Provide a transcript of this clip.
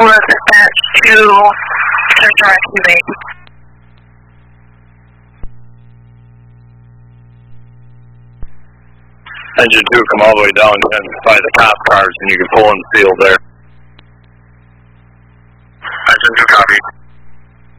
was dispatched to search and rescue base. Engine 2, come all the way down by the cop cars and you can pull in the field there.